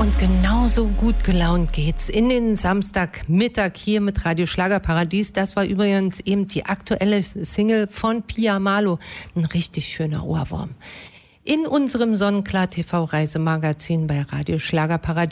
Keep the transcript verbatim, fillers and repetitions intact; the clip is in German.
Und genauso gut gelaunt geht's in den Samstagmittag hier mit Radio Schlagerparadies. Das war übrigens eben die aktuelle Single von Pia Malo. Ein richtig schöner Ohrwurm. In unserem Sonnenklar T V Reisemagazin bei Radio Schlagerparadies